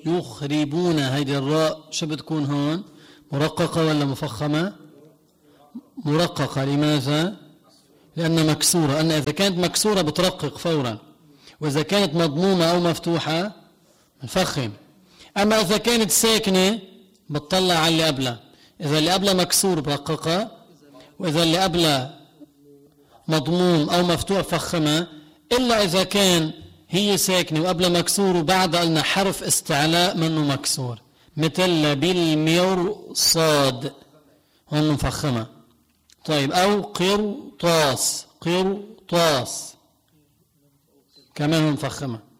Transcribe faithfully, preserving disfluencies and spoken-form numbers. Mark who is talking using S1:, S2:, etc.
S1: يخربون، هيدي الراء شو بتكون هون؟ مرققة ولا مفخمة؟ مرققة. لماذا؟ لأنها مكسورة. أن إذا كانت مكسورة بترقق فورا، وإذا كانت مضمومة أو مفتوحة بنفخم. أما إذا كانت ساكنة بتطلع على اللي قبلها، إذا اللي قبلها مكسور برققة، وإذا اللي قبلها مضموم أو مفتوح فخمة، إلا إذا كان هي ساكنة وقبلها مكسور وبعد قلنا حرف استعلاء منه مكسور، مثل بالمرصاد هون مفخمة. طيب، أو قرطاس، قرطاس كمان مفخمة.